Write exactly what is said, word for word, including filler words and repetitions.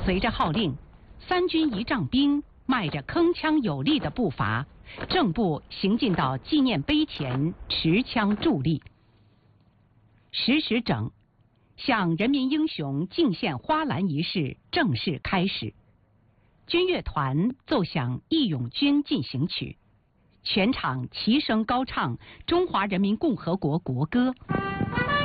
随着号令，三军仪仗兵迈着铿锵有力的步伐，正步行进到纪念碑前，持枪伫立。十时整，向人民英雄敬献花篮仪式正式开始。军乐团奏响《义勇军进行曲》，全场齐声高唱中华人民共和国国歌。